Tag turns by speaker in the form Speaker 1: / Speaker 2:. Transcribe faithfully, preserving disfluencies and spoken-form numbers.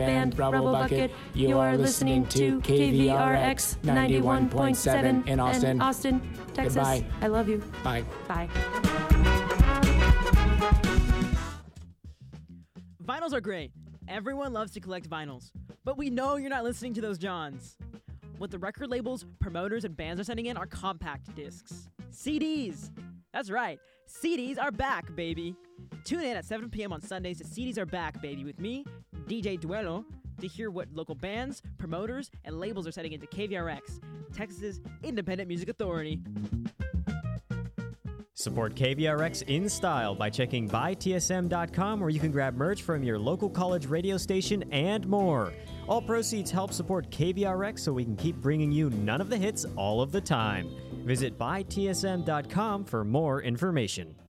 Speaker 1: band Rebel Bucket. You are listening to K V R X ninety-one point seven in Austin, Austin, Texas.
Speaker 2: Goodbye.
Speaker 1: I love you.
Speaker 2: Bye.
Speaker 1: Bye.
Speaker 3: Vinyls are great. Everyone loves to collect vinyls. But we know you're not listening to those Johns. What the record labels, promoters, and bands are sending in are compact discs. C Ds! That's right. C Ds are back, baby. Tune in at seven p.m. on Sundays to C Ds Are Back, baby, with me, D J Duelo, to hear what local bands, promoters, and labels are setting into K V R X, Texas's independent music authority.
Speaker 4: Support K V R X in style by checking buy T S M dot com, where you can grab merch from your local college radio station and more. All proceeds help support K V R X so we can keep bringing you none of the hits all of the time. Visit buy T S M dot com for more information.